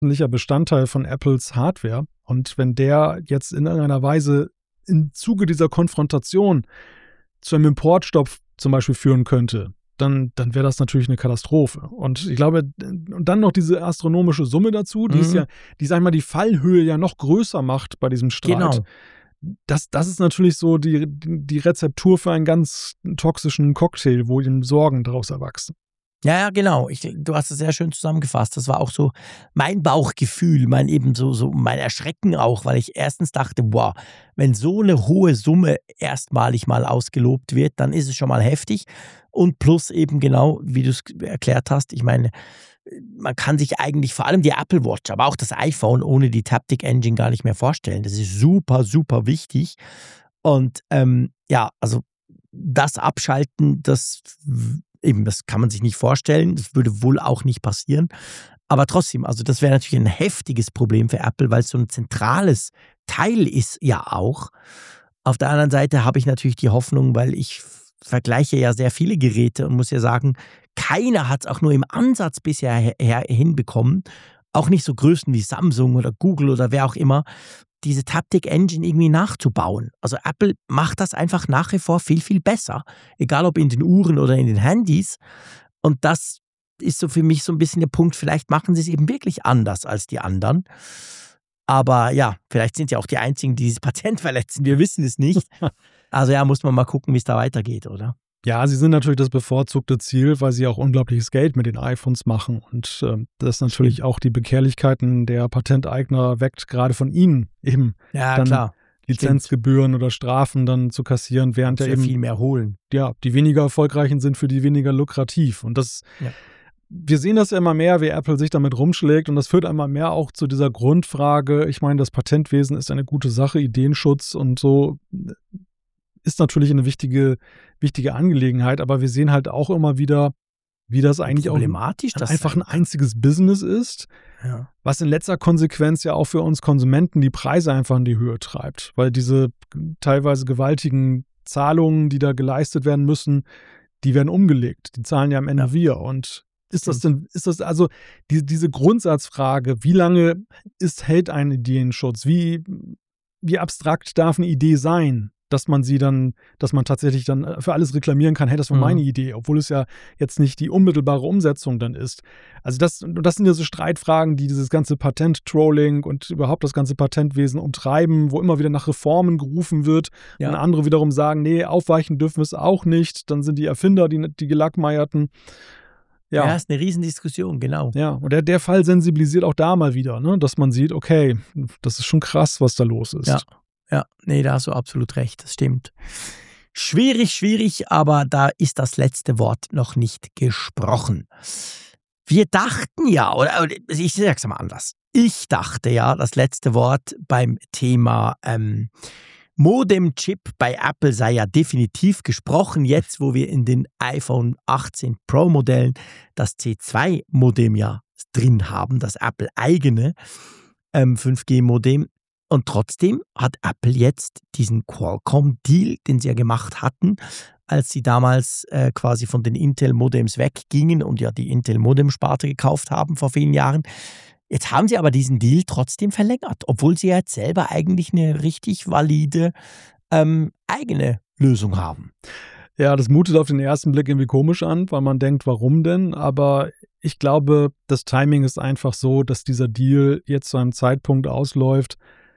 wesentlicher Bestandteil von Apples Hardware. Und wenn der jetzt in irgendeiner Weise im Zuge dieser Konfrontation zu einem Importstopp zum Beispiel führen könnte, dann wäre das natürlich eine Katastrophe. Und ich glaube, und dann noch diese astronomische Summe dazu, die ist ja, die, sag ich mal, die Fallhöhe ja noch größer macht bei diesem Streit. Genau. Das ist natürlich so die Rezeptur für einen ganz toxischen Cocktail, wo ihm Sorgen daraus erwachsen. Ja, genau. Du hast es sehr schön zusammengefasst. Das war auch so mein Bauchgefühl, mein Erschrecken auch, weil ich erstens dachte, wow, wenn so eine hohe Summe erstmalig mal ausgelobt wird, dann ist es schon mal heftig. Und plus eben genau, wie du es erklärt hast, ich meine, man kann sich eigentlich vor allem die Apple Watch, aber auch das iPhone ohne die Taptic Engine gar nicht mehr vorstellen. Das ist super, super wichtig. Und also das Abschalten, das kann man sich nicht vorstellen. Das würde wohl auch nicht passieren. Aber trotzdem, also das wäre natürlich ein heftiges Problem für Apple, weil es so ein zentrales Teil ist ja auch. Auf der anderen Seite habe ich natürlich die Hoffnung, weil ich vergleiche ja sehr viele Geräte und muss ja sagen, keiner hat es auch nur im Ansatz bisher hinbekommen, auch nicht so Größen wie Samsung oder Google oder wer auch immer, diese Taptic Engine irgendwie nachzubauen. Also Apple macht das einfach nach wie vor viel, viel besser. Egal ob in den Uhren oder in den Handys. Und das ist so für mich so ein bisschen der Punkt, vielleicht machen sie es eben wirklich anders als die anderen. Aber ja, vielleicht sind ja auch die Einzigen, die dieses Patent verletzen. Wir wissen es nicht. Also ja, muss man mal gucken, wie es da weitergeht, oder? Ja, sie sind natürlich das bevorzugte Ziel, weil sie auch unglaubliches Geld mit den iPhones machen. Und das natürlich auch die Begehrlichkeiten der Patenteigner weckt, gerade von ihnen eben dann klar. Lizenzgebühren oder Strafen dann zu kassieren, während eben viel mehr holen. Ja, die weniger erfolgreichen sind für die weniger lukrativ. Und wir sehen das ja immer mehr, wie Apple sich damit rumschlägt. Und das führt einmal mehr auch zu dieser Grundfrage. Ich meine, das Patentwesen ist eine gute Sache, Ideenschutz und so ist natürlich eine wichtige Angelegenheit, aber wir sehen halt auch immer wieder, wie das eigentlich auch einfach ein einziges Business ist, was in letzter Konsequenz ja auch für uns Konsumenten die Preise einfach in die Höhe treibt, weil diese teilweise gewaltigen Zahlungen, die da geleistet werden müssen, die werden umgelegt, die zahlen ja am Ende wir. Und ist das also diese Grundsatzfrage, wie lange hält ein Ideenschutz, wie abstrakt darf eine Idee sein? Dass man tatsächlich dann für alles reklamieren kann, hey, das war meine Idee, obwohl es ja jetzt nicht die unmittelbare Umsetzung dann ist. Also das sind ja so Streitfragen, die dieses ganze Patent-Trolling und überhaupt das ganze Patentwesen umtreiben, wo immer wieder nach Reformen gerufen wird und andere wiederum sagen, nee, aufweichen dürfen wir es auch nicht. Dann sind die Erfinder die Gelackmeierten. Ja, ist eine Riesendiskussion, genau. Ja, und der Fall sensibilisiert auch da mal wieder, ne, dass man sieht, okay, das ist schon krass, was da los ist. Ja, nee, da hast du absolut recht, das stimmt. Schwierig, aber da ist das letzte Wort noch nicht gesprochen. Wir dachten ja, oder ich sag's mal anders. Ich dachte ja, das letzte Wort beim Thema Modem-Chip bei Apple sei ja definitiv gesprochen. Jetzt, wo wir in den iPhone 18 Pro Modellen das C2-Modem ja drin haben, das Apple-eigene 5G-Modem. Und trotzdem hat Apple jetzt diesen Qualcomm-Deal, den sie ja gemacht hatten, als sie damals quasi von den Intel-Modems weggingen und ja die Intel-Modem-Sparte gekauft haben vor vielen Jahren. Jetzt haben sie aber diesen Deal trotzdem verlängert, obwohl sie jetzt selber eigentlich eine richtig valide eigene Lösung haben. Ja, das mutet auf den ersten Blick irgendwie komisch an, weil man denkt, warum denn? Aber ich glaube, das Timing ist einfach so, dass dieser Deal jetzt zu einem Zeitpunkt ausläuft,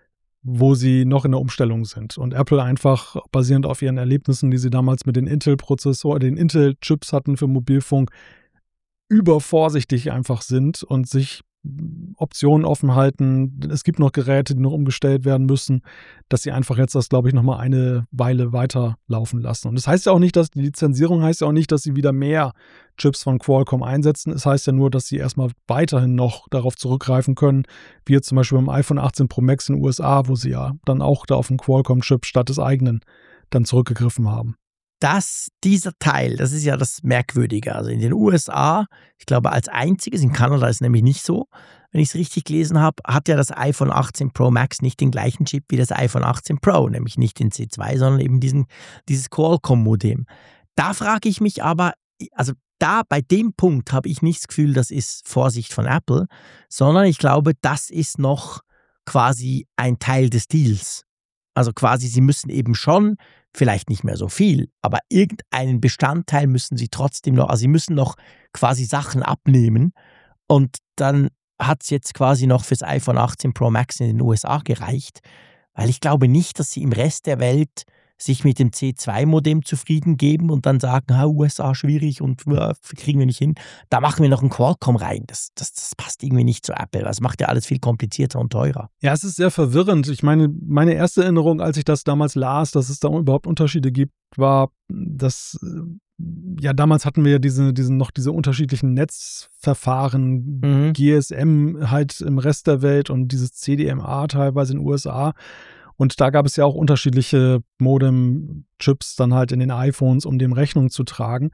wo sie noch in der Umstellung sind. Und Apple einfach basierend auf ihren Erlebnissen, die sie damals mit den den Intel-Chips hatten für Mobilfunk, übervorsichtig einfach sind und sich Optionen offen halten. Es gibt noch Geräte, die noch umgestellt werden müssen, dass sie einfach jetzt das, glaube ich, nochmal eine Weile weiterlaufen lassen. Und das heißt ja auch nicht, die Lizenzierung heißt ja auch nicht, dass sie wieder mehr Chips von Qualcomm einsetzen. Es heißt ja nur, dass sie erstmal weiterhin noch darauf zurückgreifen können, wie jetzt zum Beispiel beim iPhone 18 Pro Max in den USA, wo sie ja dann auch da auf einen Qualcomm-Chip statt des eigenen dann zurückgegriffen haben. Dieser Teil, das ist ja das Merkwürdige. Also in den USA, ich glaube als einziges, in Kanada ist es nämlich nicht so, wenn ich es richtig gelesen habe, hat ja das iPhone 18 Pro Max nicht den gleichen Chip wie das iPhone 18 Pro, nämlich nicht den C2, sondern eben dieses Qualcomm-Modem. Da frage ich mich aber, also da bei dem Punkt habe ich nicht das Gefühl, das ist Vorsicht von Apple, sondern ich glaube, das ist noch quasi ein Teil des Deals. Also quasi, sie müssen eben schon, vielleicht nicht mehr so viel, aber irgendeinen Bestandteil müssen sie trotzdem noch, also sie müssen noch quasi Sachen abnehmen und dann hat es jetzt quasi noch fürs iPhone 18 Pro Max in den USA gereicht, weil ich glaube nicht, dass sie im Rest der Welt sich mit dem C2-Modem zufrieden geben und dann sagen, USA schwierig und kriegen wir nicht hin. Da machen wir noch einen Qualcomm rein. Das passt irgendwie nicht zu Apple. Das macht ja alles viel komplizierter und teurer. Ja, es ist sehr verwirrend. Ich meine, meine erste Erinnerung, als ich das damals las, dass es da überhaupt Unterschiede gibt, war, dass ja, damals hatten wir ja diese unterschiedlichen Netzverfahren, GSM halt im Rest der Welt und dieses CDMA teilweise in den USA. Und da gab es ja auch unterschiedliche Modem-Chips dann halt in den iPhones, um dem Rechnung zu tragen.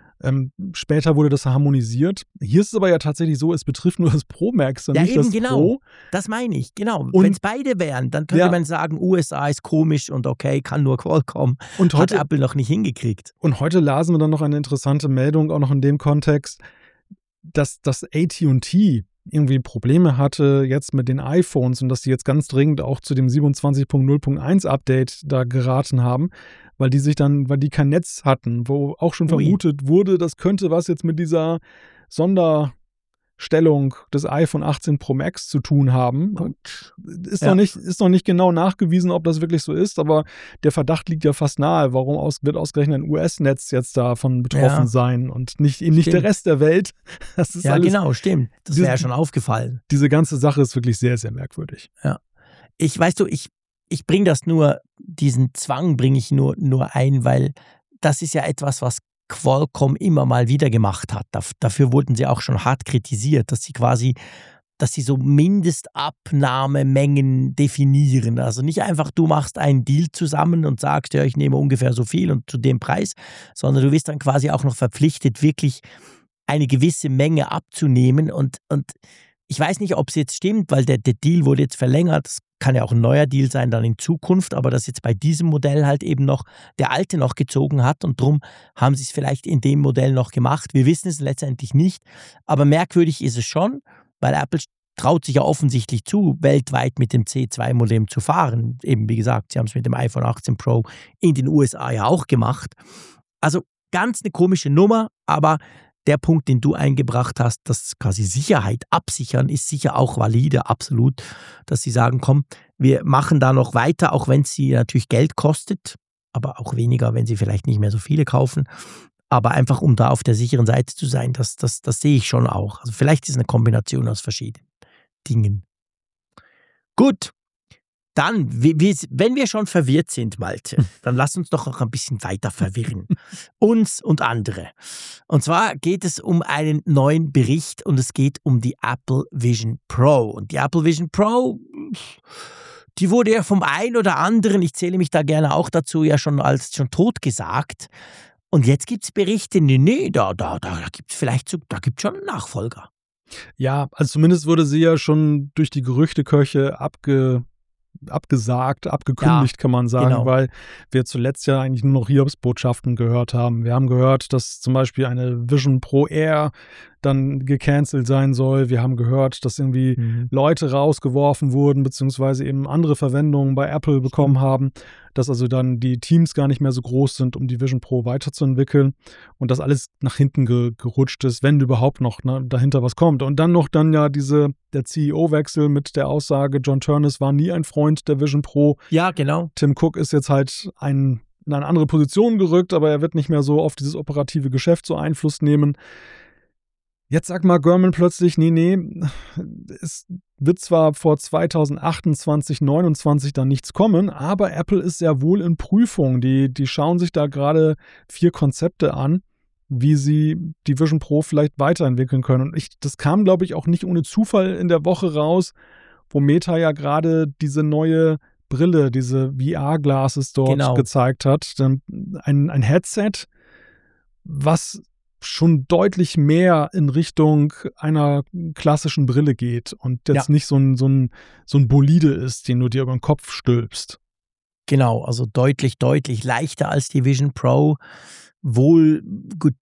Später wurde das harmonisiert. Hier ist es aber ja tatsächlich so, es betrifft nur das Pro Max und ja, nicht eben das genau. Pro. Das meine ich, genau. Wenn es beide wären, dann könnte man sagen, USA ist komisch und okay, kann nur Qualcomm. Und hat Apple noch nicht hingekriegt. Und heute lasen wir dann noch eine interessante Meldung, auch noch in dem Kontext, dass das AT&T irgendwie Probleme hatte jetzt mit den iPhones und dass die jetzt ganz dringend auch zu dem 27.0.1 Update da geraten haben, weil die kein Netz hatten, wo auch schon vermutet wurde, das könnte was jetzt mit dieser Sonderstellung des iPhone 18 Pro Max zu tun haben. Und ist noch nicht genau nachgewiesen, ob das wirklich so ist, aber der Verdacht liegt ja fast nahe. Warum wird ausgerechnet ein US-Netz jetzt davon betroffen sein und nicht der Rest der Welt? Das ist alles, genau, stimmt. Das wäre ja schon aufgefallen. Diese ganze Sache ist wirklich sehr, sehr merkwürdig. Ja. Ich bringe diesen Zwang bringe ich nur ein, weil das ist ja etwas, was Qualcomm immer mal wieder gemacht hat. Dafür wurden sie auch schon hart kritisiert, dass sie so Mindestabnahmemengen definieren. Also nicht einfach, du machst einen Deal zusammen und sagst, ja, ich nehme ungefähr so viel und zu dem Preis, sondern du wirst dann quasi auch noch verpflichtet, wirklich eine gewisse Menge abzunehmen. Und ich weiß nicht, ob es jetzt stimmt, weil der Deal wurde jetzt verlängert. Das kann ja auch ein neuer Deal sein dann in Zukunft, aber dass jetzt bei diesem Modell halt eben noch der alte noch gezogen hat und darum haben sie es vielleicht in dem Modell noch gemacht. Wir wissen es letztendlich nicht, aber merkwürdig ist es schon, weil Apple traut sich ja offensichtlich zu, weltweit mit dem C2-Modem zu fahren. Eben wie gesagt, sie haben es mit dem iPhone 18 Pro in den USA ja auch gemacht. Also ganz eine komische Nummer, aber der Punkt, den du eingebracht hast, das quasi Sicherheit absichern, ist sicher auch valide, absolut, dass sie sagen, komm, wir machen da noch weiter, auch wenn es sie natürlich Geld kostet, aber auch weniger, wenn sie vielleicht nicht mehr so viele kaufen. Aber einfach, um da auf der sicheren Seite zu sein, das sehe ich schon auch. Also vielleicht ist es eine Kombination aus verschiedenen Dingen. Gut. Dann, wenn wir schon verwirrt sind, Malte, dann lass uns doch noch ein bisschen weiter verwirren. Uns und andere. Und zwar geht es um einen neuen Bericht und es geht um die Apple Vision Pro. Und die Apple Vision Pro, die wurde ja vom einen oder anderen, ich zähle mich da gerne auch dazu, ja schon als schon totgesagt. Und jetzt gibt es Berichte, nee, da gibt es da gibt schon einen Nachfolger. Ja, also zumindest wurde sie ja schon durch die Gerüchteküche abgekündigt, kann man sagen, genau. Weil wir zuletzt ja eigentlich nur noch Hiobsbotschaften gehört haben. Wir haben gehört, dass zum Beispiel eine Vision Pro Air dann gecancelt sein soll. Wir haben gehört, dass irgendwie Leute rausgeworfen wurden, beziehungsweise eben andere Verwendungen bei Apple bekommen haben, dass also dann die Teams gar nicht mehr so groß sind, um die Vision Pro weiterzuentwickeln und dass alles nach hinten gerutscht ist, wenn überhaupt noch dahinter was kommt. Und dann noch der CEO-Wechsel mit der Aussage, John Turnus war nie ein Freund der Vision Pro. Ja, genau. Tim Cook ist jetzt halt in eine andere Position gerückt, aber er wird nicht mehr so auf dieses operative Geschäft so Einfluss nehmen. Jetzt sagt Mark Gurman plötzlich, nee, es wird zwar vor 2028, 2029 dann nichts kommen, aber Apple ist sehr wohl in Prüfung. Die schauen sich da gerade 4 Konzepte an, wie sie die Vision Pro vielleicht weiterentwickeln können. Und das kam, glaube ich, auch nicht ohne Zufall in der Woche raus, wo Meta ja gerade diese neue Brille, diese VR-Glasses dort gezeigt hat. Ein Headset, was schon deutlich mehr in Richtung einer klassischen Brille geht und jetzt nicht so ein Bolide ist, den du dir über den Kopf stülpst. Genau, also deutlich leichter als die Vision Pro. Wohl, gut,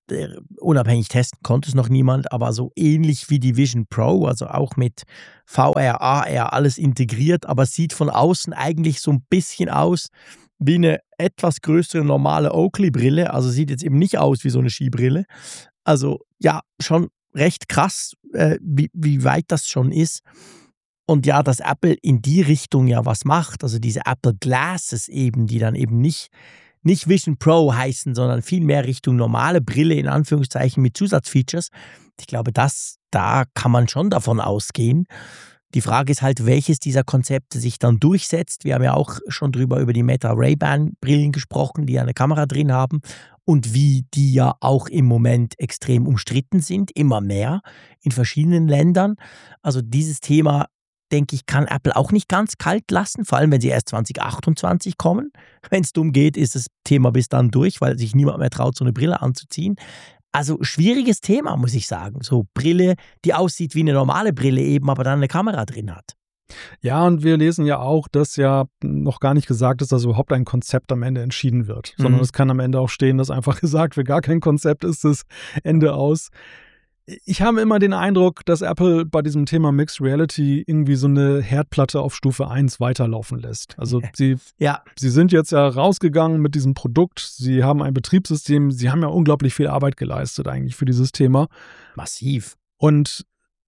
unabhängig testen konnte es noch niemand, aber so ähnlich wie die Vision Pro, also auch mit VR, AR, alles integriert, aber sieht von außen eigentlich so ein bisschen aus wie eine etwas größere normale Oakley-Brille, also sieht jetzt eben nicht aus wie so eine Skibrille. Also ja, schon recht krass, wie weit das schon ist. Und ja, dass Apple in die Richtung ja was macht, also diese Apple Glasses eben, die dann eben nicht Vision Pro heißen, sondern viel mehr Richtung normale Brille in Anführungszeichen mit Zusatzfeatures. Ich glaube, da kann man schon davon ausgehen. Die Frage ist halt, welches dieser Konzepte sich dann durchsetzt. Wir haben ja auch schon über die Meta Ray-Ban-Brillen gesprochen, die ja eine Kamera drin haben und wie die ja auch im Moment extrem umstritten sind, immer mehr in verschiedenen Ländern. Also dieses Thema, denke ich, kann Apple auch nicht ganz kalt lassen, vor allem wenn sie erst 2028 kommen. Wenn es darum geht, ist das Thema bis dann durch, weil sich niemand mehr traut, so eine Brille anzuziehen. Also schwieriges Thema, muss ich sagen. So Brille, die aussieht wie eine normale Brille eben, aber dann eine Kamera drin hat. Ja, und wir lesen ja auch, dass ja noch gar nicht gesagt ist, dass überhaupt ein Konzept am Ende entschieden wird, sondern es kann am Ende auch stehen, dass einfach gesagt wird, gar kein Konzept ist das Ende aus. Ich habe immer den Eindruck, dass Apple bei diesem Thema Mixed Reality irgendwie so eine Herdplatte auf Stufe 1 weiterlaufen lässt. Also sie sind jetzt ja rausgegangen mit diesem Produkt, sie haben ein Betriebssystem, sie haben ja unglaublich viel Arbeit geleistet eigentlich für dieses Thema. Massiv. Und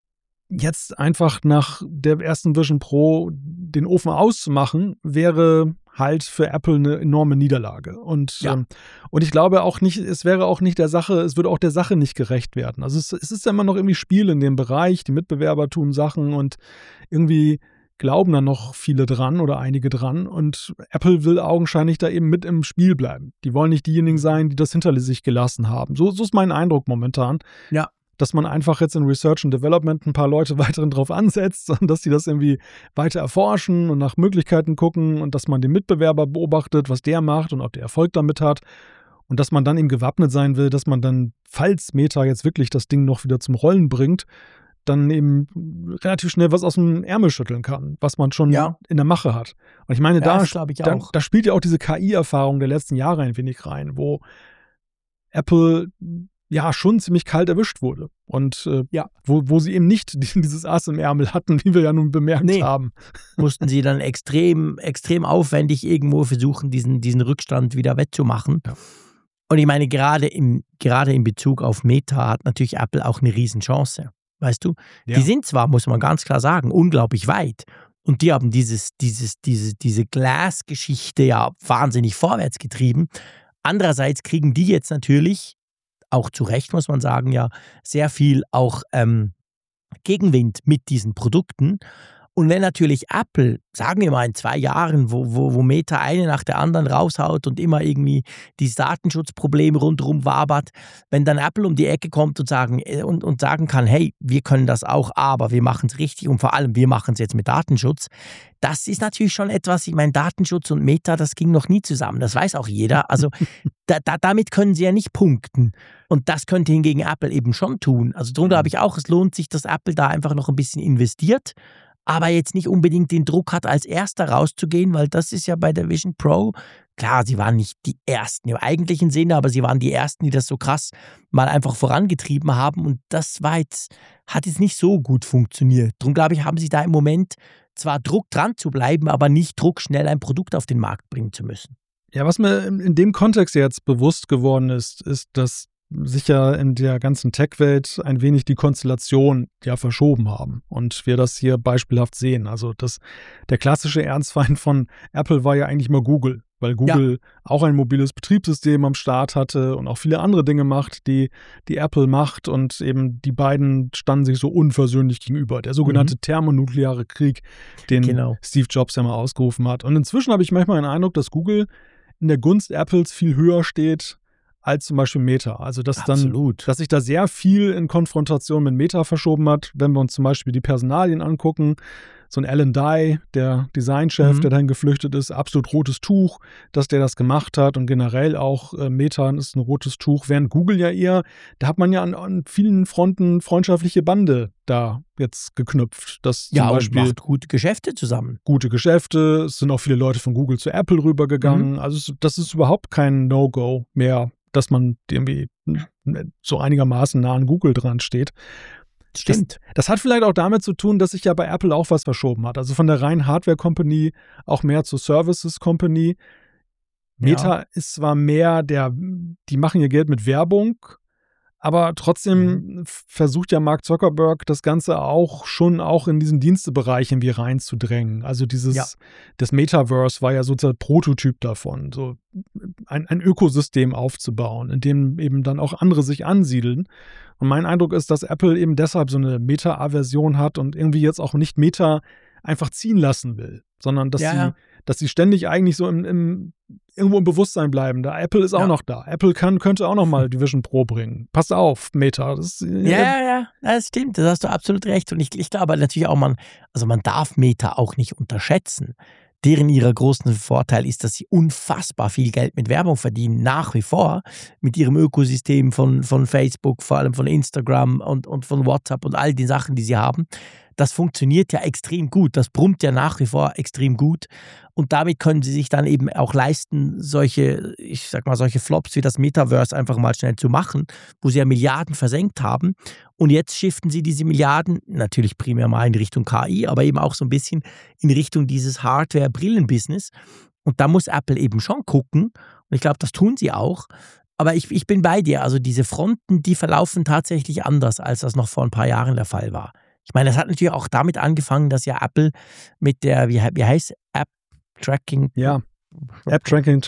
jetzt einfach nach der ersten Vision Pro den Ofen auszumachen, wäre halt für Apple eine enorme Niederlage. Und ich glaube auch nicht, es wäre auch nicht es würde auch der Sache nicht gerecht werden. Also es ist ja immer noch irgendwie Spiel in dem Bereich, die Mitbewerber tun Sachen und irgendwie glauben dann noch viele dran oder einige dran und Apple will augenscheinlich da eben mit im Spiel bleiben. Die wollen nicht diejenigen sein, die das hinter sich gelassen haben. So ist mein Eindruck momentan. Ja. Dass man einfach jetzt in Research and Development ein paar Leute weiterhin drauf ansetzt und dass die das irgendwie weiter erforschen und nach Möglichkeiten gucken und dass man den Mitbewerber beobachtet, was der macht und ob der Erfolg damit hat und dass man dann eben gewappnet sein will, dass man dann, falls Meta jetzt wirklich das Ding noch wieder zum Rollen bringt, dann eben relativ schnell was aus dem Ärmel schütteln kann, was man schon in der Mache hat. Und ich meine, da spielt ja auch diese KI-Erfahrung der letzten Jahre ein wenig rein, wo Apple ja schon ziemlich kalt erwischt wurde. Und wo sie eben nicht dieses Ass im Ärmel hatten, wie wir ja nun bemerkt haben. Mussten sie dann extrem aufwendig irgendwo versuchen, diesen Rückstand wieder wettzumachen. Ja. Und ich meine, gerade in Bezug auf Meta hat natürlich Apple auch eine Riesenchance. Weißt du? Ja. Die sind zwar, muss man ganz klar sagen, unglaublich weit. Und die haben diese Glass-Geschichte ja wahnsinnig vorwärts getrieben. Andererseits kriegen die jetzt natürlich auch zu Recht, muss man sagen, ja, sehr viel auch Gegenwind mit diesen Produkten. Und wenn natürlich Apple, sagen wir mal in 2 Jahren, wo Meta eine nach der anderen raushaut und immer irgendwie dieses Datenschutzproblem rundherum wabert, wenn dann Apple um die Ecke kommt und sagen kann, hey, wir können das auch, aber wir machen es richtig und vor allem wir machen es jetzt mit Datenschutz, das ist natürlich schon etwas, ich meine, Datenschutz und Meta, das ging noch nie zusammen, das weiß auch jeder. Also damit können sie ja nicht punkten. Und das könnte hingegen Apple eben schon tun. Also darum glaube ich auch, es lohnt sich, dass Apple da einfach noch ein bisschen investiert, aber jetzt nicht unbedingt den Druck hat, als Erster rauszugehen, weil das ist ja bei der Vision Pro, klar, sie waren nicht die Ersten im eigentlichen Sinne, aber sie waren die Ersten, die das so krass mal einfach vorangetrieben haben und das hat jetzt nicht so gut funktioniert. Darum glaube ich, haben sie da im Moment zwar Druck dran zu bleiben, aber nicht Druck, schnell ein Produkt auf den Markt bringen zu müssen. Ja, was mir in dem Kontext jetzt bewusst geworden ist, dass sich ja in der ganzen Tech-Welt ein wenig die Konstellation verschoben haben und wir das hier beispielhaft sehen. Also der klassische Ernstfeind von Apple war ja eigentlich mal Google, weil Google auch ein mobiles Betriebssystem am Start hatte und auch viele andere Dinge macht, die Apple macht und eben die beiden standen sich so unversöhnlich gegenüber. Der sogenannte thermonukleare Krieg, den Steve Jobs ja mal ausgerufen hat. Und inzwischen habe ich manchmal den Eindruck, dass Google in der Gunst Apples viel höher steht als zum Beispiel Meta. Also dass sich da sehr viel in Konfrontation mit Meta verschoben hat, wenn wir uns zum Beispiel die Personalien angucken. So ein Alan Dye, der Designchef, der dahin geflüchtet ist, absolut rotes Tuch, dass der das gemacht hat und generell auch Meta ist ein rotes Tuch, während Google ja eher, da hat man ja an vielen Fronten freundschaftliche Bande da jetzt geknüpft. Dass zum Beispiel und macht gute Geschäfte zusammen. Gute Geschäfte, es sind auch viele Leute von Google zu Apple rübergegangen, also das ist überhaupt kein No-Go mehr, dass man irgendwie so einigermaßen nah an Google dran steht. Stimmt. Das hat vielleicht auch damit zu tun, dass sich ja bei Apple auch was verschoben hat. Also von der reinen Hardware-Company auch mehr zur Services-Company. Meta ist zwar mehr die machen ihr Geld mit Werbung, aber trotzdem versucht ja Mark Zuckerberg das Ganze auch in diesen Dienstebereich irgendwie reinzudrängen. Also das Metaverse war ja sozusagen Prototyp davon, so ein Ökosystem aufzubauen, in dem eben dann auch andere sich ansiedeln. Und mein Eindruck ist, dass Apple eben deshalb so eine Meta-Aversion hat und irgendwie jetzt auch nicht Meta einfach ziehen lassen will, sondern dass sie ständig eigentlich so irgendwo im Bewusstsein bleiben. Da Apple ist auch noch da. Apple könnte auch noch mal die Vision Pro bringen. Passt auf, Meta. Das stimmt. Das hast du absolut recht. Und ich glaube natürlich auch, man darf Meta auch nicht unterschätzen. Ihrer großen Vorteil ist, dass sie unfassbar viel Geld mit Werbung verdienen, nach wie vor, mit ihrem Ökosystem von Facebook, vor allem von Instagram und von WhatsApp und all die Sachen, die sie haben. Das funktioniert ja extrem gut, das brummt ja nach wie vor extrem gut und damit können sie sich dann eben auch leisten, solche Flops wie das Metaverse einfach mal schnell zu machen, wo sie ja Milliarden versenkt haben und jetzt shiften sie diese Milliarden, natürlich primär mal in Richtung KI, aber eben auch so ein bisschen in Richtung dieses Hardware-Brillen-Business und da muss Apple eben schon gucken und ich glaube, das tun sie auch. Aber ich bin bei dir, also diese Fronten, die verlaufen tatsächlich anders, als das noch vor ein paar Jahren der Fall war. Ich meine, das hat natürlich auch damit angefangen, dass ja Apple mit der, wie heißt App-Tracking? Ja, App-Tracking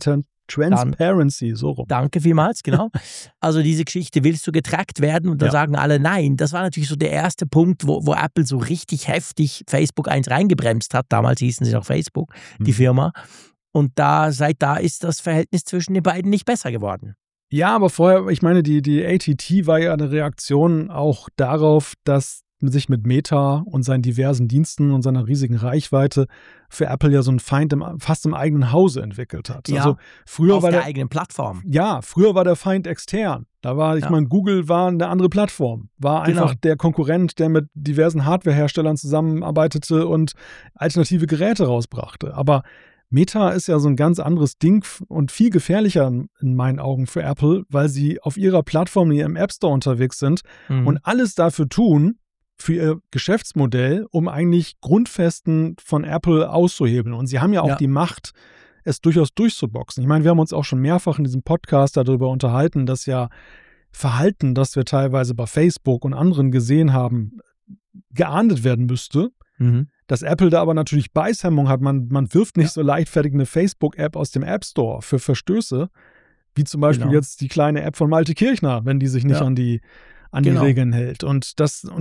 Transparency, so rum. Danke vielmals, genau. Also diese Geschichte, willst du getrackt werden? Und da sagen alle nein. Das war natürlich so der erste Punkt, wo Apple so richtig heftig Facebook 1 reingebremst hat. Damals hießen sie noch Facebook, die Firma. Und seit da ist das Verhältnis zwischen den beiden nicht besser geworden. Ja, aber vorher, ich meine, die ATT war ja eine Reaktion auch darauf, dass sich mit Meta und seinen diversen Diensten und seiner riesigen Reichweite für Apple ja so ein Feind fast im eigenen Hause entwickelt hat. Ja, also früher auf der eigenen Plattform. Ja, früher war der Feind extern. Da war, ich meine, Google war eine andere Plattform, war einfach der Konkurrent, der mit diversen Hardwareherstellern zusammenarbeitete und alternative Geräte rausbrachte. Aber Meta ist ja so ein ganz anderes Ding und viel gefährlicher in meinen Augen für Apple, weil sie auf ihrer Plattform, in ihrem App Store unterwegs sind und alles dafür tun, für ihr Geschäftsmodell, um eigentlich Grundfesten von Apple auszuhebeln. Und sie haben ja auch die Macht, es durchaus durchzuboxen. Ich meine, wir haben uns auch schon mehrfach in diesem Podcast darüber unterhalten, dass ja Verhalten, das wir teilweise bei Facebook und anderen gesehen haben, geahndet werden müsste. Dass Apple da aber natürlich Beißhemmung hat. Man wirft nicht so leichtfertig eine Facebook-App aus dem App Store für Verstöße, wie zum Beispiel jetzt die kleine App von Malte Kirchner, wenn die sich nicht an die Regeln hält. Und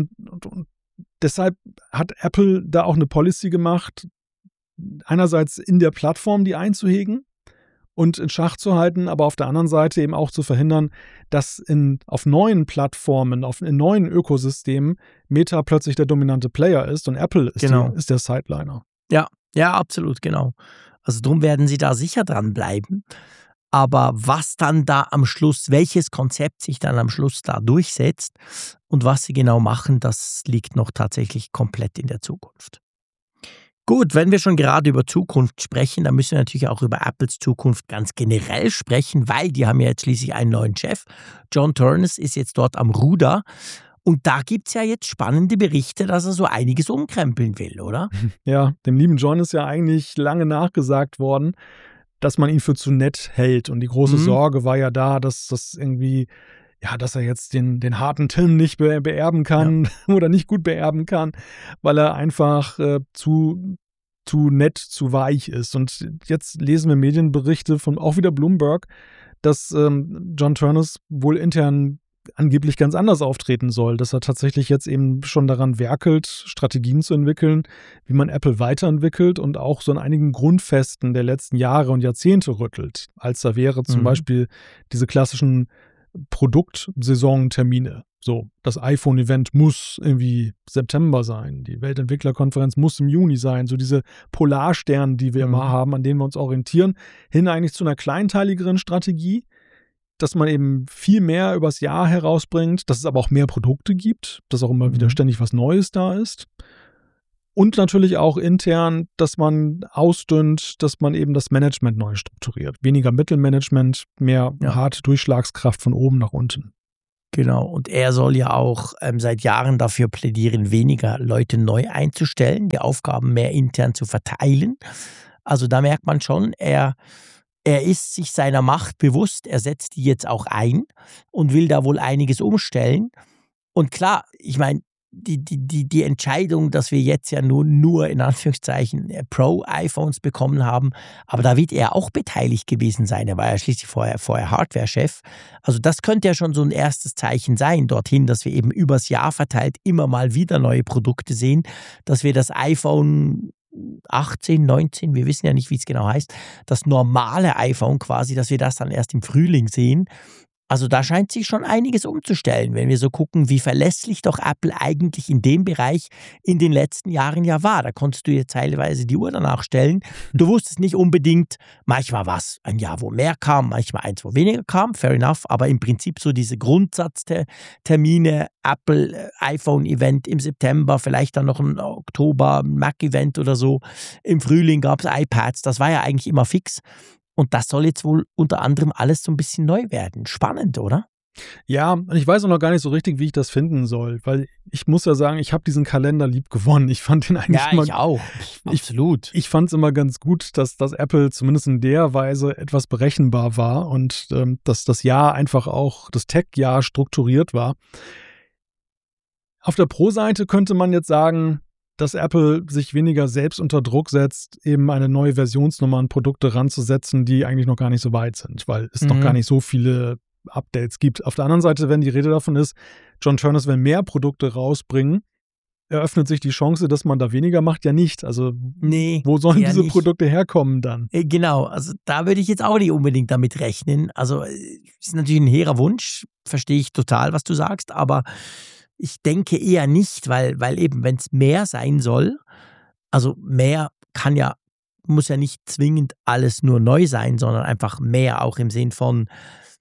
deshalb hat Apple da auch eine Policy gemacht, einerseits in der Plattform die einzuhegen und in Schach zu halten, aber auf der anderen Seite eben auch zu verhindern, dass auf neuen Plattformen, in neuen Ökosystemen Meta plötzlich der dominante Player ist und Apple ist der Sideliner. Ja, absolut, genau. Also drum werden sie da sicher dranbleiben. Aber was dann da am Schluss, welches Konzept sich dann am Schluss da durchsetzt und was sie genau machen, das liegt noch tatsächlich komplett in der Zukunft. Gut, wenn wir schon gerade über Zukunft sprechen, dann müssen wir natürlich auch über Apples Zukunft ganz generell sprechen, weil die haben ja jetzt schließlich einen neuen Chef. John Ternus ist jetzt dort am Ruder. Und da gibt es ja jetzt spannende Berichte, dass er so einiges umkrempeln will, oder? Ja, dem lieben John ist ja eigentlich lange nachgesagt worden, dass man ihn für zu nett hält. Und die große Sorge war ja da, dass das irgendwie, dass er jetzt den harten Tim nicht beerben kann oder nicht gut beerben kann, weil er einfach zu nett, zu weich ist. Und jetzt lesen wir Medienberichte von auch wieder Bloomberg, dass John Ternus wohl intern angeblich ganz anders auftreten soll, dass er tatsächlich jetzt eben schon daran werkelt, Strategien zu entwickeln, wie man Apple weiterentwickelt und auch so an einigen Grundfesten der letzten Jahre und Jahrzehnte rüttelt, als da wäre zum Beispiel diese klassischen Produktsaisontermine. So, das iPhone-Event muss irgendwie September sein, die Weltentwicklerkonferenz muss im Juni sein, so diese Polarsterne, die wir immer haben, an denen wir uns orientieren, hin eigentlich zu einer kleinteiligeren Strategie, dass man eben viel mehr übers Jahr herausbringt, dass es aber auch mehr Produkte gibt, dass auch immer wieder ständig was Neues da ist. Und natürlich auch intern, dass man ausdünnt, dass man eben das Management neu strukturiert. Weniger Mittelmanagement, mehr harte Durchschlagskraft von oben nach unten. Genau, und er soll ja auch seit Jahren dafür plädieren, weniger Leute neu einzustellen, die Aufgaben mehr intern zu verteilen. Also da merkt man schon, er ist sich seiner Macht bewusst, er setzt die jetzt auch ein und will da wohl einiges umstellen. Und klar, ich meine, die Entscheidung, dass wir jetzt ja nur in Anführungszeichen Pro-iPhones bekommen haben, aber da wird er auch beteiligt gewesen sein. Er war ja schließlich vorher Hardware-Chef. Also das könnte ja schon so ein erstes Zeichen sein dorthin, dass wir eben übers Jahr verteilt immer mal wieder neue Produkte sehen, dass wir das iPhone 18, 19, wir wissen ja nicht, wie es genau heißt, das normale iPhone quasi, dass wir das dann erst im Frühling sehen. Also da scheint sich schon einiges umzustellen, wenn wir so gucken, wie verlässlich doch Apple eigentlich in dem Bereich in den letzten Jahren ja war. Da konntest du dir teilweise die Uhr danach stellen. Du wusstest nicht unbedingt, manchmal war es ein Jahr, wo mehr kam, manchmal eins, wo weniger kam, fair enough, aber im Prinzip so diese Grundsatztermine, Apple iPhone-Event im September, vielleicht dann noch ein Oktober Mac-Event oder so. Im Frühling gab es iPads, das war ja eigentlich immer fix. Und das soll jetzt wohl unter anderem alles so ein bisschen neu werden. Spannend, oder? Ja, und ich weiß auch noch gar nicht so richtig, wie ich das finden soll, weil ich muss ja sagen, ich habe diesen Kalender lieb gewonnen. Ich fand den eigentlich immer... Ja, ich auch. Absolut. Ich fand es immer ganz gut, dass Apple zumindest in der Weise etwas berechenbar war und dass das Jahr einfach auch, das Tech-Jahr strukturiert war. Auf der Pro-Seite könnte man jetzt sagen, dass Apple sich weniger selbst unter Druck setzt, eben eine neue Versionsnummer an Produkte ranzusetzen, die eigentlich noch gar nicht so weit sind, weil es noch gar nicht so viele Updates gibt. Auf der anderen Seite, wenn die Rede davon ist, John Ternus will mehr Produkte rausbringen, eröffnet sich die Chance, dass man da weniger macht, ja nicht. Also wo sollen diese Produkte herkommen dann? Genau, also da würde ich jetzt auch nicht unbedingt damit rechnen. Also ist natürlich ein hehrer Wunsch, verstehe ich total, was du sagst, aber ich denke eher nicht, weil eben, wenn es mehr sein soll, also mehr muss ja nicht zwingend alles nur neu sein, sondern einfach mehr auch im Sinn von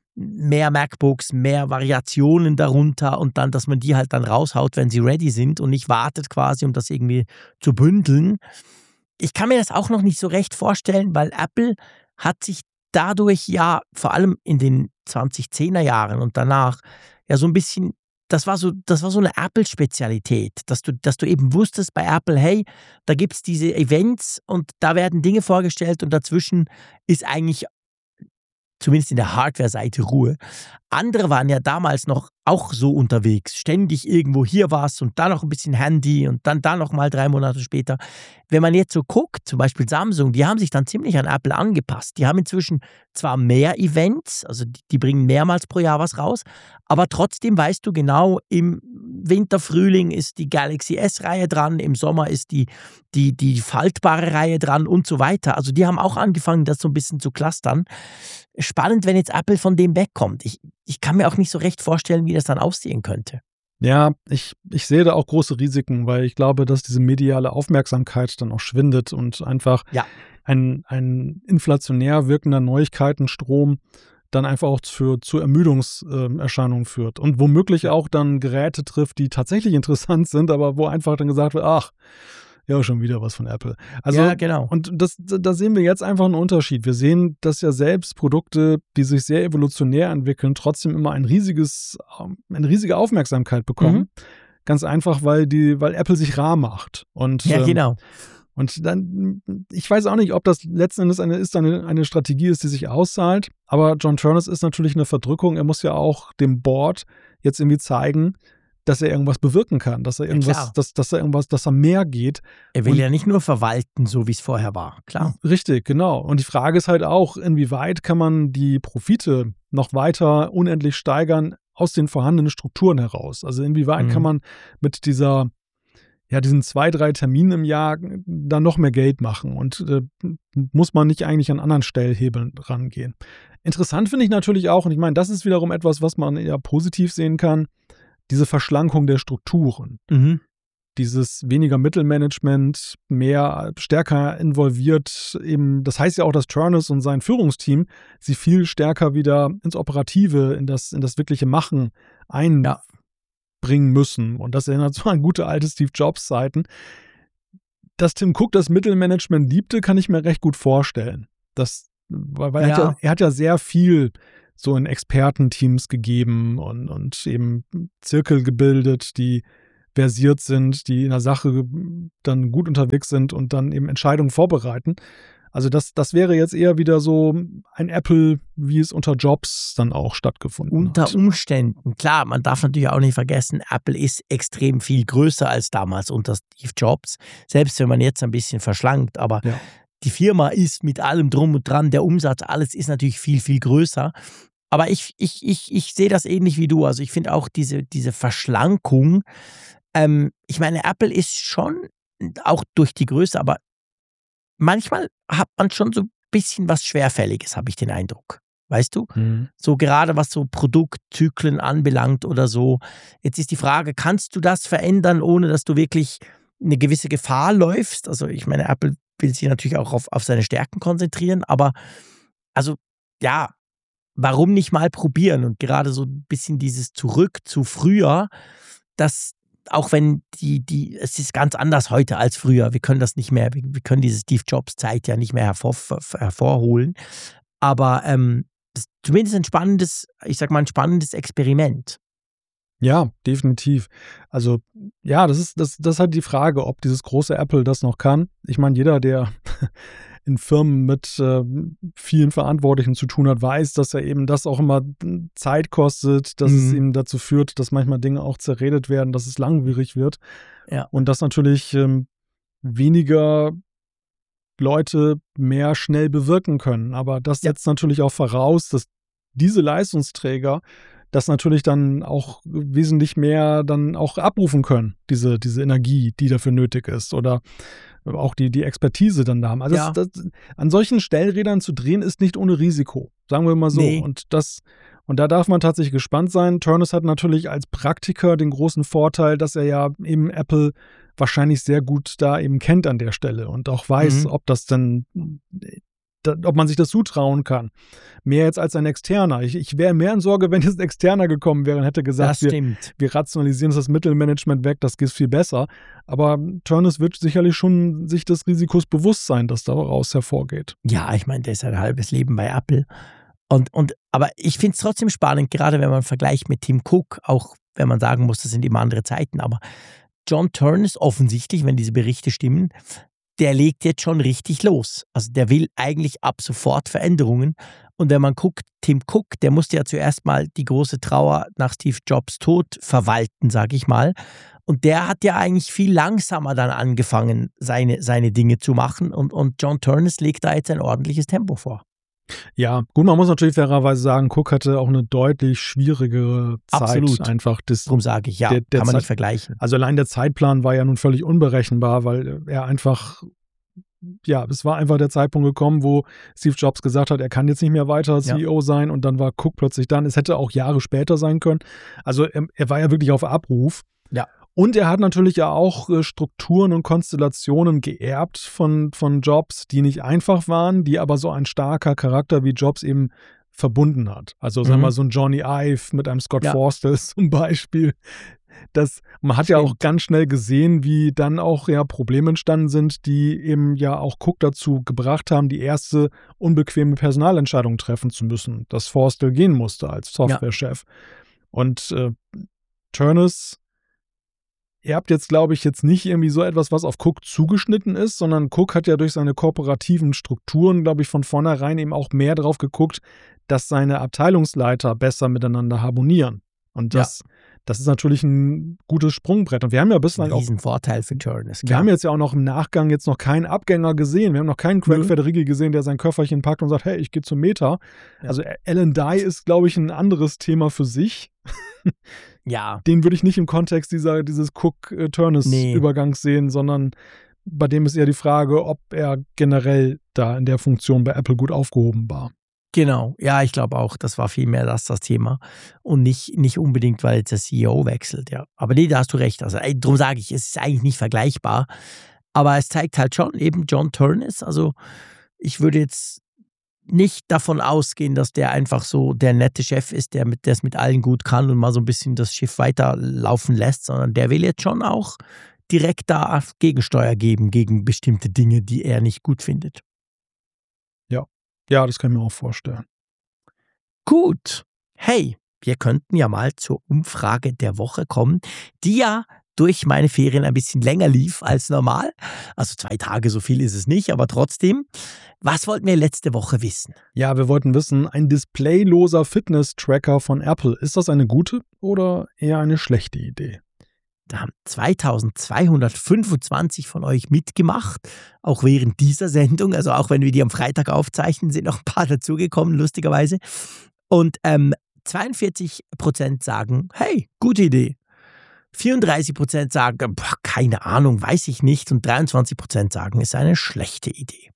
mehr MacBooks, mehr Variationen darunter und dann, dass man die halt dann raushaut, wenn sie ready sind und nicht wartet quasi, um das irgendwie zu bündeln. Ich kann mir das auch noch nicht so recht vorstellen, weil Apple hat sich dadurch ja vor allem in den 2010er Jahren und danach ja so ein bisschen das war so eine Apple-Spezialität, dass du eben wusstest bei Apple, hey, da gibt es diese Events und da werden Dinge vorgestellt und dazwischen ist eigentlich zumindest in der Hardware-Seite Ruhe. Andere waren ja damals noch auch so unterwegs, ständig irgendwo hier was und dann noch ein bisschen Handy und dann da noch mal 3 Monate später. Wenn man jetzt so guckt, zum Beispiel Samsung, die haben sich dann ziemlich an Apple angepasst. Die haben inzwischen zwar mehr Events, also die bringen mehrmals pro Jahr was raus, aber trotzdem weißt du genau, im Winter, Frühling ist die Galaxy S-Reihe dran, im Sommer ist die faltbare Reihe dran und so weiter. Also die haben auch angefangen, das so ein bisschen zu clustern. Spannend, wenn jetzt Apple von dem wegkommt. Ich kann mir auch nicht so recht vorstellen, wie das dann aussehen könnte. Ja, ich sehe da auch große Risiken, weil ich glaube, dass diese mediale Aufmerksamkeit dann auch schwindet und einfach ein inflationär wirkender Neuigkeitenstrom dann einfach auch zu Ermüdungserscheinungen führt und womöglich auch dann Geräte trifft, die tatsächlich interessant sind, aber wo einfach dann gesagt wird, ach, ja, schon wieder was von Apple. Also, ja, genau. Und da sehen wir jetzt einfach einen Unterschied. Wir sehen, dass ja selbst Produkte, die sich sehr evolutionär entwickeln, trotzdem immer eine riesige Aufmerksamkeit bekommen. Ganz einfach, weil Apple sich rar macht. Und, ja, genau. Und dann, ich weiß auch nicht, ob das letzten Endes eine Strategie ist, die sich auszahlt. Aber John Ternus ist natürlich eine Verdrückung. Er muss ja auch dem Board jetzt irgendwie zeigen, dass er irgendwas bewirken kann, dass er mehr geht. Er will ja nicht nur verwalten, so wie es vorher war, klar. Richtig, genau. Und die Frage ist halt auch, inwieweit kann man die Profite noch weiter unendlich steigern aus den vorhandenen Strukturen heraus? Also inwieweit kann man mit diesen 2, 3 Terminen im Jahr dann noch mehr Geld machen und muss man nicht eigentlich an anderen Stellhebeln rangehen? Interessant finde ich natürlich auch, und ich meine, das ist wiederum etwas, was man eher positiv sehen kann, diese Verschlankung der Strukturen. Dieses weniger Mittelmanagement, stärker involviert eben, das heißt ja auch, dass Ternus und sein Führungsteam sie viel stärker wieder ins Operative, in das wirkliche Machen einbringen müssen. Und das erinnert so an gute alte Steve Jobs Zeiten. Dass Tim Cook das Mittelmanagement liebte, kann ich mir recht gut vorstellen. Weil er hat ja sehr viel so in Expertenteams gegeben und eben Zirkel gebildet, die versiert sind, die in der Sache dann gut unterwegs sind und dann eben Entscheidungen vorbereiten. Also das wäre jetzt eher wieder so ein Apple, wie es unter Jobs dann auch stattgefunden hat. Unter Umständen. Klar, man darf natürlich auch nicht vergessen, Apple ist extrem viel größer als damals unter Steve Jobs. Selbst wenn man jetzt ein bisschen verschlankt, aber die Firma ist mit allem drum und dran, der Umsatz, alles ist natürlich viel, viel größer. Aber ich sehe das ähnlich wie du. Also ich finde auch diese Verschlankung, ich meine, Apple ist schon auch durch die Größe, aber manchmal hat man schon so ein bisschen was Schwerfälliges, habe ich den Eindruck. Weißt du? So gerade was so Produktzyklen anbelangt oder so. Jetzt ist die Frage, kannst du das verändern, ohne dass du wirklich eine gewisse Gefahr läufst? Also ich meine, Apple will sich natürlich auch auf seine Stärken konzentrieren, aber also ja, warum nicht mal probieren? Und gerade so ein bisschen dieses Zurück zu früher, das auch wenn es ist ganz anders heute als früher. Wir können das nicht mehr, wir können diese Steve Jobs Zeit ja nicht mehr hervorholen. Aber das ist zumindest ein spannendes Experiment. Ja, definitiv. Also ja, das ist halt die Frage, ob dieses große Apple das noch kann. Ich meine, jeder, der in Firmen mit vielen Verantwortlichen zu tun hat, weiß, dass ja eben das auch immer Zeit kostet, dass es eben dazu führt, dass manchmal Dinge auch zerredet werden, dass es langwierig wird. Ja. Und dass natürlich weniger Leute mehr schnell bewirken können. Aber das setzt natürlich auch voraus, dass diese Leistungsträger das natürlich dann auch wesentlich mehr dann auch abrufen können, diese Energie, die dafür nötig ist oder auch die Expertise dann da haben. Also an solchen Stellrädern zu drehen ist nicht ohne Risiko, sagen wir mal so. Nee. Und da darf man tatsächlich gespannt sein. Turnus hat natürlich als Praktiker den großen Vorteil, dass er ja eben Apple wahrscheinlich sehr gut da eben kennt an der Stelle und auch weiß, ob man sich das zutrauen kann. Mehr jetzt als ein Externer. Ich wäre mehr in Sorge, wenn jetzt ein Externer gekommen wäre und hätte gesagt, wir rationalisieren das Mittelmanagement weg, das geht viel besser. Aber Turnus wird sicherlich schon sich des Risikos bewusst sein, das daraus hervorgeht. Ja, ich meine, der ist ein halbes Leben bei Apple. Aber ich finde es trotzdem spannend, gerade wenn man vergleicht mit Tim Cook, auch wenn man sagen muss, das sind immer andere Zeiten, aber John Turnus offensichtlich, wenn diese Berichte stimmen, der legt jetzt schon richtig los. Also der will eigentlich ab sofort Veränderungen. Und wenn man guckt, Tim Cook, der musste ja zuerst mal die große Trauer nach Steve Jobs Tod verwalten, sage ich mal. Und der hat ja eigentlich viel langsamer dann angefangen, seine Dinge zu machen. Und John Turnus legt da jetzt ein ordentliches Tempo vor. Ja, gut, man muss natürlich fairerweise sagen, Cook hatte auch eine deutlich schwierigere Zeit. Absolut. Einfach darum sage ich, kann man nicht vergleichen. Also allein der Zeitplan war ja nun völlig unberechenbar, weil er einfach, es war einfach der Zeitpunkt gekommen, wo Steve Jobs gesagt hat, er kann jetzt nicht mehr weiter CEO sein und dann war Cook plötzlich dann. Es hätte auch Jahre später sein können. Also er war ja wirklich auf Abruf. Ja. Und er hat natürlich ja auch Strukturen und Konstellationen geerbt von Jobs, die nicht einfach waren, die aber so ein starker Charakter wie Jobs eben verbunden hat. Also sagen wir mal so ein Johnny Ive mit einem Scott Forstall zum Beispiel. Man hat ja auch ganz schnell gesehen, wie dann auch Probleme entstanden sind, die eben ja auch Cook dazu gebracht haben, die erste unbequeme Personalentscheidung treffen zu müssen, dass Forstall gehen musste als Softwarechef. Und Turnus erbt jetzt, glaube ich, nicht irgendwie so etwas, was auf Cook zugeschnitten ist, sondern Cook hat ja durch seine kooperativen Strukturen, glaube ich, von vornherein eben auch mehr drauf geguckt, dass seine Abteilungsleiter besser miteinander harmonieren. Und das ist natürlich ein gutes Sprungbrett. Und wir haben ja bislang auch... Ein Riesenvorteil für Turnus. Wir haben jetzt ja auch noch im Nachgang jetzt noch keinen Abgänger gesehen. Wir haben noch keinen Craig Federighi gesehen, der sein Köfferchen packt und sagt, hey, ich gehe zu Meta. Ja. Also Alan Dye ist, glaube ich, ein anderes Thema für sich. Ja. Den würde ich nicht im Kontext dieses Cook-Turnus-Übergangs sehen, sondern bei dem ist eher die Frage, ob er generell da in der Funktion bei Apple gut aufgehoben war. Genau, ja, ich glaube auch, das war vielmehr das Thema und nicht unbedingt, weil jetzt der CEO wechselt, ja. Aber nee, da hast du recht, also darum sage ich, es ist eigentlich nicht vergleichbar, aber es zeigt halt schon eben John Turnus, also ich würde jetzt nicht davon ausgehen, dass der einfach so der nette Chef ist, der es mit allen gut kann und mal so ein bisschen das Schiff weiterlaufen lässt, sondern der will jetzt schon auch direkt da Gegensteuer geben gegen bestimmte Dinge, die er nicht gut findet. Ja, das kann ich mir auch vorstellen. Gut. Hey, wir könnten ja mal zur Umfrage der Woche kommen, die ja durch meine Ferien ein bisschen länger lief als normal. Also 2 Tage, so viel ist es nicht, aber trotzdem. Was wollten wir letzte Woche wissen? Ja, wir wollten wissen, ein displayloser Fitness-Tracker von Apple, ist das eine gute oder eher eine schlechte Idee? Da haben 2225 von euch mitgemacht, auch während dieser Sendung. Also auch wenn wir die am Freitag aufzeichnen, sind noch ein paar dazugekommen, lustigerweise. Und 42% sagen, hey, gute Idee. 34% sagen, boah, keine Ahnung, weiß ich nicht. Und 23% sagen, es ist eine schlechte Idee.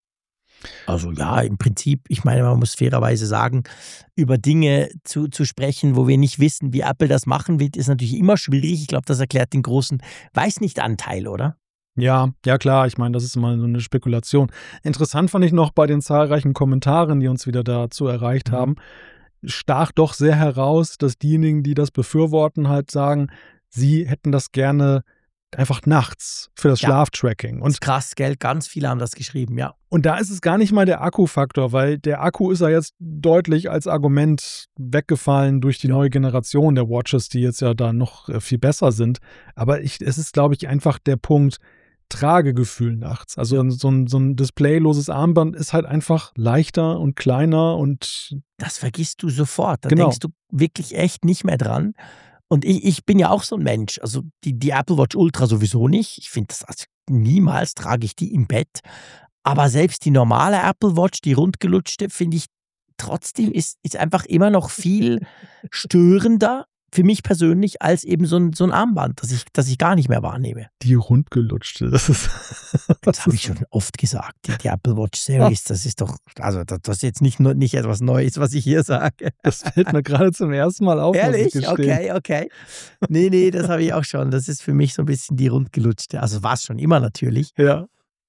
Also ja, im Prinzip, ich meine, man muss fairerweise sagen, über Dinge zu sprechen, wo wir nicht wissen, wie Apple das machen wird, ist natürlich immer schwierig. Ich glaube, das erklärt den großen Weiß-nicht-Anteil, oder? Ja, klar, ich meine, das ist immer so eine Spekulation. Interessant fand ich noch bei den zahlreichen Kommentaren, die uns wieder dazu erreicht haben, stach doch sehr heraus, dass diejenigen, die das befürworten, halt sagen, sie hätten das gerne einfach nachts für das Schlaftracking. Und das ist krass, gell? Ganz viele haben das geschrieben, ja. Und da ist es gar nicht mal der Akku-Faktor, weil der Akku ist ja jetzt deutlich als Argument weggefallen durch die neue Generation der Watches, die jetzt ja da noch viel besser sind. Aber es ist, glaube ich, einfach der Punkt Tragegefühl nachts. Also so ein displayloses Armband ist halt einfach leichter und kleiner und das vergisst du sofort. Da denkst du wirklich echt nicht mehr dran. Und ich bin ja auch so ein Mensch. Also die Apple Watch Ultra sowieso nicht. Ich finde das, also niemals trage ich die im Bett. Aber selbst die normale Apple Watch, die rundgelutschte, finde ich trotzdem ist einfach immer noch viel störender für mich persönlich als eben so ein Armband, das ich gar nicht mehr wahrnehme. Die rundgelutschte, das habe ich schon oft gesagt. Die Apple Watch Series, das ist doch, also das ist jetzt nicht etwas Neues, was ich hier sage. Das fällt mir gerade zum ersten Mal auf. Ehrlich? Okay. Nee, das habe ich auch schon. Das ist für mich so ein bisschen die rundgelutschte. Also war es schon immer natürlich. Ja.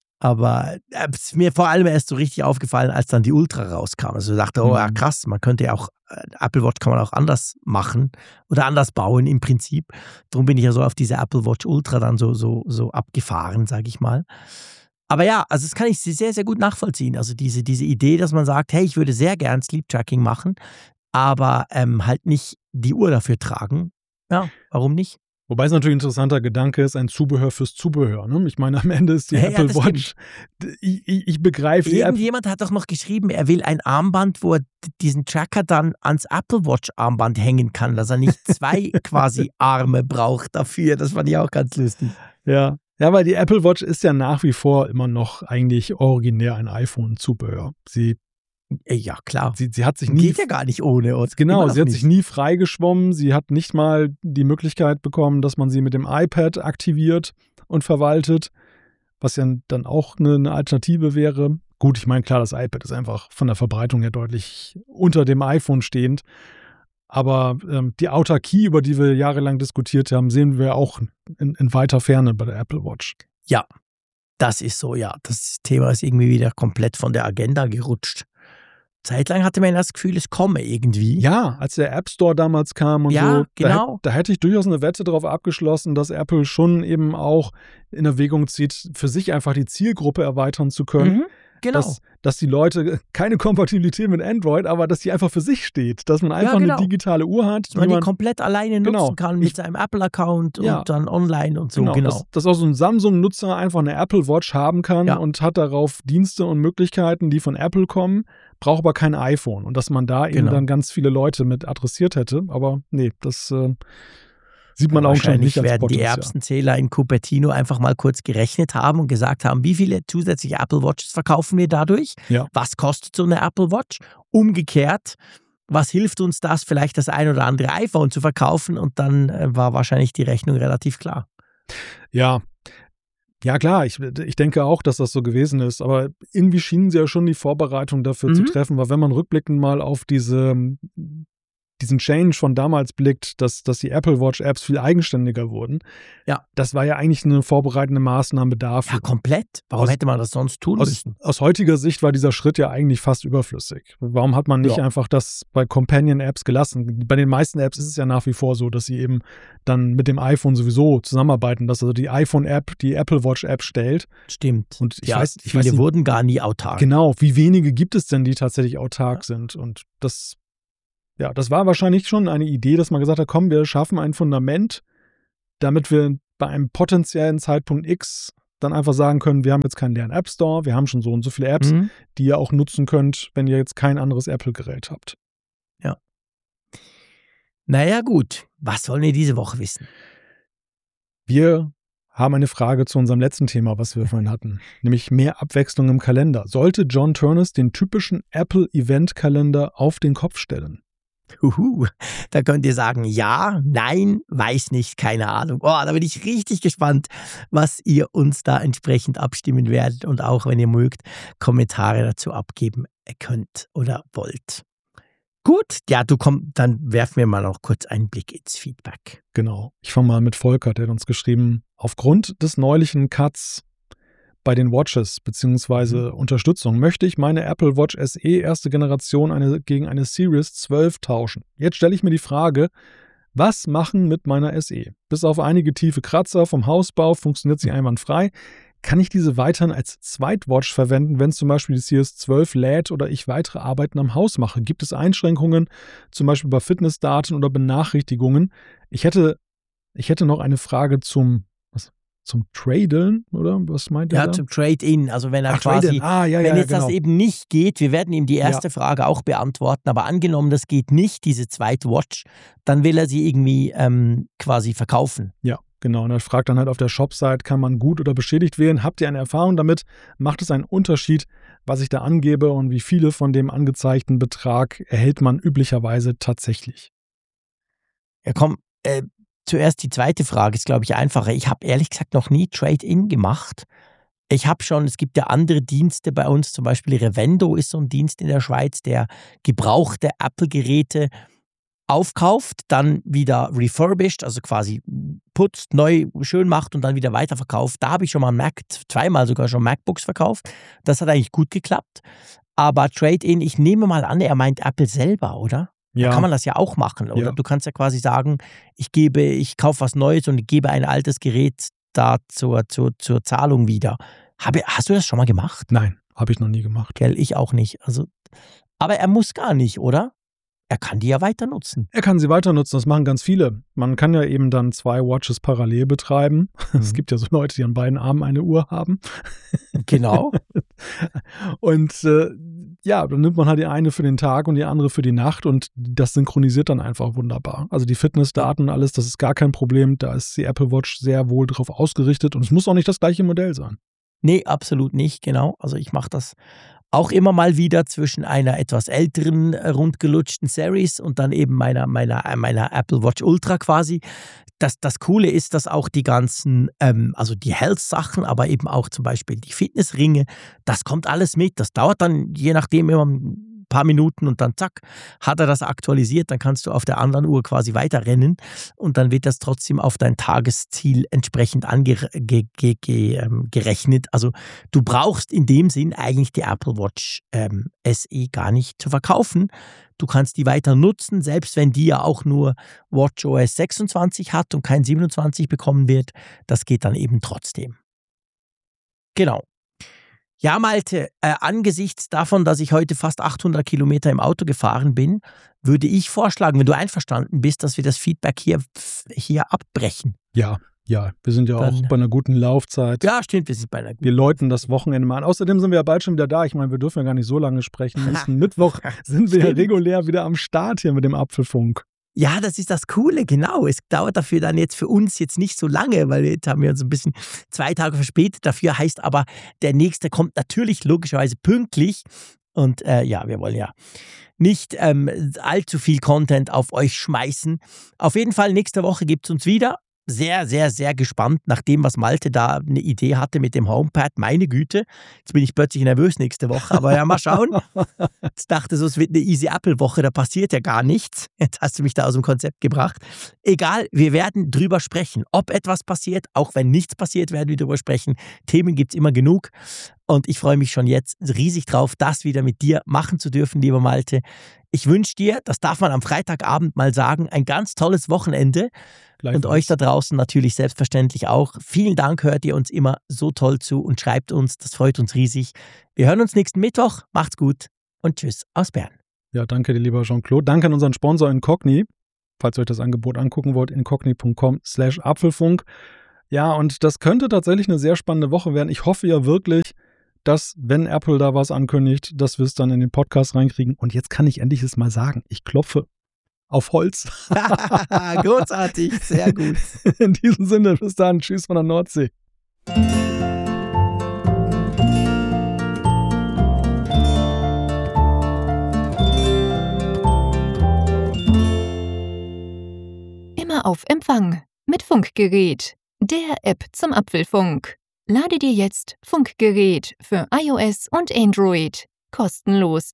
Aber es ist mir vor allem erst so richtig aufgefallen, als dann die Ultra rauskam. Also ich dachte, oh ja, krass, man könnte ja auch, Apple Watch kann man auch anders machen oder anders bauen im Prinzip. Darum bin ich ja so auf diese Apple Watch Ultra dann so abgefahren, sage ich mal. Aber ja, also das kann ich sehr, sehr gut nachvollziehen. Also diese Idee, dass man sagt, hey, ich würde sehr gern Sleep Tracking machen, aber halt nicht die Uhr dafür tragen. Ja, warum nicht? Wobei es natürlich ein interessanter Gedanke ist, ein Zubehör fürs Zubehör. Ne? Ich meine, am Ende ist die Apple Watch, ich begreife die App. Irgendjemand hat doch noch geschrieben, er will ein Armband, wo er diesen Tracker dann ans Apple Watch Armband hängen kann, dass er nicht 2 quasi Arme braucht dafür. Das fand ich auch ganz lustig. Ja, weil die Apple Watch ist ja nach wie vor immer noch eigentlich originär ein iPhone-Zubehör. Ja, klar. Sie hat sich nie. Geht ja gar nicht ohne uns. Genau, sie hat sich nie freigeschwommen. Sie hat nicht mal die Möglichkeit bekommen, dass man sie mit dem iPad aktiviert und verwaltet, was ja dann auch eine Alternative wäre. Gut, ich meine, klar, das iPad ist einfach von der Verbreitung her deutlich unter dem iPhone stehend. Aber die Autarkie, über die wir jahrelang diskutiert haben, sehen wir auch in weiter Ferne bei der Apple Watch. Ja, das ist so, ja. Das Thema ist irgendwie wieder komplett von der Agenda gerutscht. Zeitlang hatte man das Gefühl, es komme irgendwie. Ja, als der App Store damals kam und so, genau. Da hätte ich durchaus eine Wette darauf abgeschlossen, dass Apple schon eben auch in Erwägung zieht, für sich einfach die Zielgruppe erweitern zu können. Genau. Dass die Leute keine Kompatibilität mit Android, aber dass die einfach für sich steht. Dass man einfach eine digitale Uhr hat. Dass man die komplett alleine nutzen kann mit seinem Apple-Account und dann online und so. Genau. Dass auch so ein Samsung-Nutzer einfach eine Apple Watch haben kann und hat darauf Dienste und Möglichkeiten, die von Apple kommen, braucht aber kein iPhone. Und dass man da eben dann ganz viele Leute mit adressiert hätte. Aber nee, das sieht man auch schon nicht als werden die Erbsenzähler in Cupertino einfach mal kurz gerechnet haben und gesagt haben, wie viele zusätzliche Apple Watches verkaufen wir dadurch? Ja. Was kostet so eine Apple Watch? Umgekehrt, was hilft uns das, vielleicht das ein oder andere iPhone zu verkaufen? Und dann war wahrscheinlich die Rechnung relativ klar. Ja, klar, ich denke auch, dass das so gewesen ist, aber irgendwie schienen sie ja schon die Vorbereitung dafür zu treffen, weil wenn man rückblickend mal auf diese diesen Change von damals blickt, dass die Apple Watch Apps viel eigenständiger wurden, das war ja eigentlich eine vorbereitende Maßnahme dafür. Ja, komplett. Warum hätte man das sonst tun müssen? Aus heutiger Sicht war dieser Schritt ja eigentlich fast überflüssig. Warum hat man nicht einfach das bei Companion-Apps gelassen? Bei den meisten Apps ist es ja nach wie vor so, dass sie eben dann mit dem iPhone sowieso zusammenarbeiten, dass also die iPhone-App die Apple Watch-App stellt. Stimmt. Und viele wurden gar nie autark. Genau, wie wenige gibt es denn, die tatsächlich autark sind? Und das war wahrscheinlich schon eine Idee, dass man gesagt hat, komm, wir schaffen ein Fundament, damit wir bei einem potenziellen Zeitpunkt X dann einfach sagen können, wir haben jetzt keinen leeren App Store, wir haben schon so und so viele Apps, die ihr auch nutzen könnt, wenn ihr jetzt kein anderes Apple-Gerät habt. Ja. Naja gut, was wollen wir diese Woche wissen? Wir haben eine Frage zu unserem letzten Thema, was wir vorhin hatten, nämlich mehr Abwechslung im Kalender. Sollte John Turnus den typischen Apple-Event-Kalender auf den Kopf stellen? Da könnt ihr sagen, ja, nein, weiß nicht, keine Ahnung. Da bin ich richtig gespannt, was ihr uns da entsprechend abstimmen werdet und auch, wenn ihr mögt, Kommentare dazu abgeben könnt oder wollt. Gut, ja, dann werfen wir mal noch kurz einen Blick ins Feedback. Genau. Ich fange mal mit Volker, der hat uns geschrieben, aufgrund des neulichen Cuts bei den Watches bzw. Unterstützung möchte ich meine Apple Watch SE erste Generation gegen eine Series 12 tauschen. Jetzt stelle ich mir die Frage, was machen mit meiner SE? Bis auf einige tiefe Kratzer vom Hausbau funktioniert sie einwandfrei. Kann ich diese weiterhin als Zweitwatch verwenden, wenn zum Beispiel die Series 12 lädt oder ich weitere Arbeiten am Haus mache? Gibt es Einschränkungen, zum Beispiel bei Fitnessdaten oder Benachrichtigungen? Ich hätte noch eine Frage zum Tradeln, oder? Was meint ihr da? Ja, zum Trade-in. Also wenn er quasi, wenn jetzt das eben nicht geht, wir werden ihm die erste Frage auch beantworten, aber angenommen, das geht nicht, diese zweite Watch, dann will er sie irgendwie quasi verkaufen. Ja, genau. Und er fragt dann halt auf der Shop-Site, kann man gut oder beschädigt wählen? Habt ihr eine Erfahrung damit? Macht es einen Unterschied, was ich da angebe und wie viele von dem angezeigten Betrag erhält man üblicherweise tatsächlich? Ja, komm, zuerst die zweite Frage ist, glaube ich, einfacher. Ich habe ehrlich gesagt noch nie Trade-in gemacht. Es gibt ja andere Dienste bei uns, zum Beispiel Revendo ist so ein Dienst in der Schweiz, der gebrauchte Apple-Geräte aufkauft, dann wieder refurbished, also quasi putzt, neu, schön macht und dann wieder weiterverkauft. Da habe ich schon mal zweimal sogar schon MacBooks verkauft. Das hat eigentlich gut geklappt. Aber Trade-in, ich nehme mal an, er meint Apple selber, oder? Ja. Da kann man das ja auch machen, oder? Ja. Du kannst ja quasi sagen, ich kaufe was Neues und gebe ein altes Gerät da zur Zahlung wieder. Hast du das schon mal gemacht? Nein, habe ich noch nie gemacht. Gell, ich auch nicht. Aber er muss gar nicht, oder? Er kann die ja weiter nutzen. Er kann sie weiter nutzen, das machen ganz viele. Man kann ja eben dann 2 Watches parallel betreiben. Es gibt ja so Leute, die an beiden Armen eine Uhr haben. Genau. Und dann nimmt man halt die eine für den Tag und die andere für die Nacht und das synchronisiert dann einfach wunderbar. Also die Fitnessdaten, alles, das ist gar kein Problem. Da ist die Apple Watch sehr wohl drauf ausgerichtet und es muss auch nicht das gleiche Modell sein. Nee, absolut nicht, genau. Also ich mache das auch immer mal wieder zwischen einer etwas älteren, rundgelutschten Series und dann eben meiner Apple Watch Ultra quasi. Das Coole ist, dass auch die ganzen, also die Health-Sachen, aber eben auch zum Beispiel die Fitnessringe, das kommt alles mit. Das dauert dann je nachdem immer ein paar Minuten und dann zack, hat er das aktualisiert, dann kannst du auf der anderen Uhr quasi weiterrennen und dann wird das trotzdem auf dein Tagesziel entsprechend gerechnet. Also du brauchst in dem Sinn eigentlich die Apple Watch SE gar nicht zu verkaufen. Du kannst die weiter nutzen, selbst wenn die ja auch nur WatchOS 26 hat und kein 27 bekommen wird. Das geht dann eben trotzdem. Genau. Ja, Malte, angesichts davon, dass ich heute fast 800 Kilometer im Auto gefahren bin, würde ich vorschlagen, wenn du einverstanden bist, dass wir das Feedback hier abbrechen. Ja, wir sind ja auch bei einer guten Laufzeit. Ja, stimmt, wir sind bei einer guten. Wir läuten das Wochenende mal an. Außerdem sind wir ja bald schon wieder da. Ich meine, wir dürfen ja gar nicht so lange sprechen. Nächsten Mittwoch sind wir ja regulär wieder am Start hier mit dem Apfelfunk. Ja, das ist das Coole, genau. Es dauert dafür dann jetzt für uns jetzt nicht so lange, weil jetzt haben wir uns ein bisschen 2 Tage verspätet. Dafür heißt aber, der nächste kommt natürlich logischerweise pünktlich. Und wir wollen ja nicht allzu viel Content auf euch schmeißen. Auf jeden Fall, nächste Woche gibt es uns wieder. sehr, sehr, sehr gespannt nach dem, was Malte da eine Idee hatte mit dem HomePad. Meine Güte, jetzt bin ich plötzlich nervös nächste Woche, aber ja, mal schauen. Ich dachte so, es wird eine Easy Apple-Woche, da passiert ja gar nichts. Jetzt hast du mich da aus dem Konzept gebracht. Egal, wir werden drüber sprechen. Ob etwas passiert, auch wenn nichts passiert, werden wir drüber sprechen. Themen gibt es immer genug. Und ich freue mich schon jetzt riesig drauf, das wieder mit dir machen zu dürfen, lieber Malte. Ich wünsche dir, das darf man am Freitagabend mal sagen, ein ganz tolles Wochenende. Und euch da draußen natürlich selbstverständlich auch. Vielen Dank, hört ihr uns immer so toll zu und schreibt uns, das freut uns riesig. Wir hören uns nächsten Mittwoch. Macht's gut und tschüss aus Bern. Ja, danke dir, lieber Jean-Claude. Danke an unseren Sponsor Incogni. Falls ihr euch das Angebot angucken wollt, incogni.com/Apfelfunk. Ja, und das könnte tatsächlich eine sehr spannende Woche werden. Ich hoffe ja wirklich, dass, wenn Apple da was ankündigt, dass wir es dann in den Podcast reinkriegen. Und jetzt kann ich endlich es mal sagen. Ich klopfe auf Holz. Großartig, sehr gut. In diesem Sinne, bis dann. Tschüss von der Nordsee. Immer auf Empfang mit Funkgerät, der App zum Apfelfunk. Lade dir jetzt Funkgerät für iOS und Android kostenlos